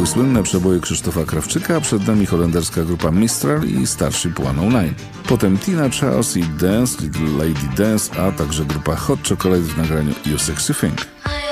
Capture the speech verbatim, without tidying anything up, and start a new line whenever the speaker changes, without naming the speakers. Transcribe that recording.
słynne przeboje Krzysztofa Krawczyka, a przed nami holenderska grupa Mistral i Starship sto dziewięć. Potem Tina Charles i Dance, Little Lady Dance, a także grupa Hot Chocolate w nagraniu You Sexy Thing.